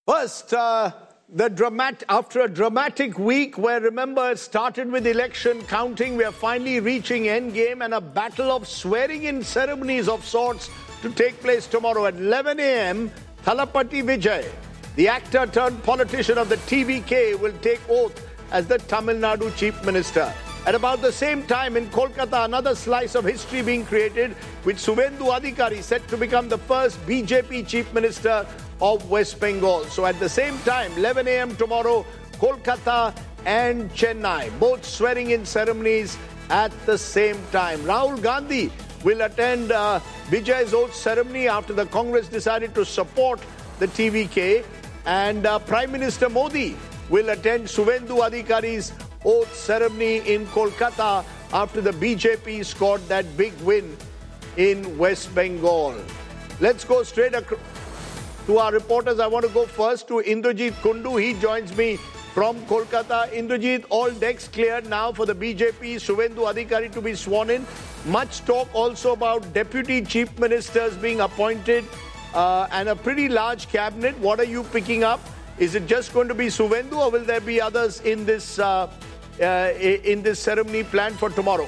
First, after a dramatic week where, remember, it started with election counting, we are finally reaching endgame and a battle of swearing-in ceremonies of sorts to take place tomorrow at 11 a.m. Thalapatty Vijay, the actor turned politician of the TVK, will take oath as the Tamil Nadu Chief Minister. At about the same time in Kolkata, another slice of history being created with Suvendu Adhikari set to become the first BJP Chief Minister of West Bengal. So at the same time, 11 a.m. tomorrow, Kolkata and Chennai, both swearing-in ceremonies at the same time. Rahul Gandhi will attend Vijay's oath ceremony after the Congress decided to support the TVK, and Prime Minister Modi will attend Suvendu Adhikari's oath ceremony in Kolkata after the BJP scored that big win in West Bengal. Let's go straight to our reporters. I want to go first to Indrajit Kundu. He joins me from Kolkata. Indrajit, all decks cleared now for the BJP Suvendu Adhikari to be sworn in. Much talk also about deputy chief ministers being appointed and a pretty large cabinet. What are you picking up? Is it just going to be Suvendu, or will there be others in this ceremony planned for tomorrow?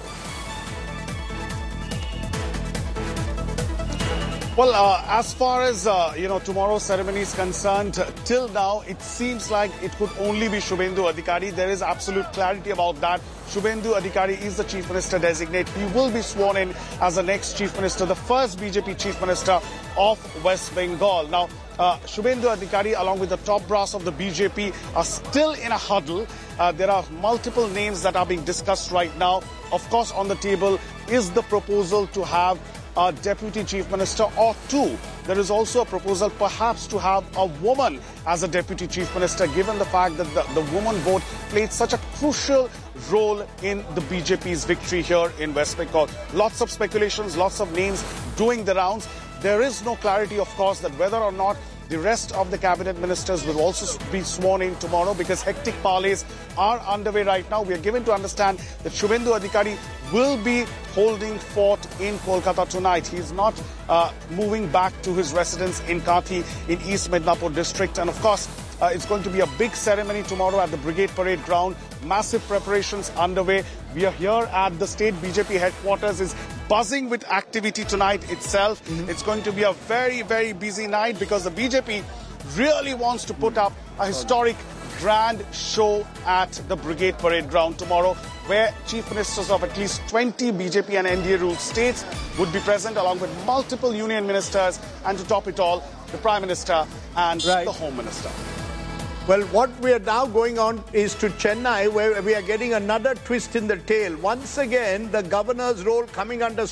Well, as far as tomorrow's ceremony is concerned, till now it seems like it could only be Suvendu Adhikari. There is absolute clarity about that. Suvendu Adhikari is the Chief Minister designate. He will be sworn in as the next Chief Minister, the first BJP Chief Minister of West Bengal. Now, Suvendu Adhikari, along with the top brass of the BJP, are still in a huddle. There are multiple names that are being discussed right now. Of course, on the table is the proposal to have a deputy chief minister or two. There is also a proposal perhaps to have a woman as a deputy chief minister, given the fact that the woman vote played such a crucial role in the BJP's victory here in West Bengal. Lots of speculations, lots of names doing the rounds. There is no clarity, of course, that whether or not the rest of the cabinet ministers will also be sworn in tomorrow, because hectic parleys are underway right now. We are given to understand that Suvendu Adhikari will be holding fort in Kolkata tonight. He is not moving back to his residence in Kathi in East Midnapur district. And of course, it's going to be a big ceremony tomorrow at the Brigade Parade Ground. Massive preparations underway. We are here at the state BJP headquarters. Is buzzing with activity tonight itself. It's going to be a very, very busy night because the BJP really wants to put up a historic grand show at the Brigade Parade Ground tomorrow, where chief ministers of at least 20 BJP and NDA ruled states would be present, along with multiple union ministers, and to top it all, the Prime Minister and the Home Minister. Well, what we are now going on is to Chennai, where we are getting another twist in the tale. Once again, the governor's role coming under